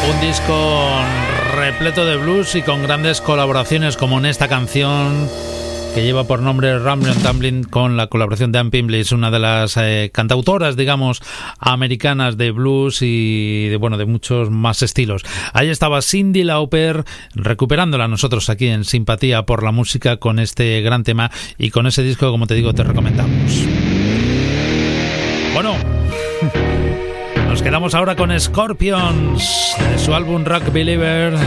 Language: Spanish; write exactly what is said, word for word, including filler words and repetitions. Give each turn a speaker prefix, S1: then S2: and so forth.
S1: Un disco repleto de blues y con grandes colaboraciones, como en esta canción que lleva por nombre Ramblin' Tumbling, con la colaboración de Ann Pimblett, una de las eh, cantautoras, digamos, americanas de blues y de, bueno, de muchos más estilos. Ahí estaba Cyndi Lauper, recuperándola nosotros aquí en Simpatía por la Música con este gran tema y con ese disco, como te digo, te recomendamos. Bueno, nos quedamos ahora con Scorpions, de su álbum Rock Believer.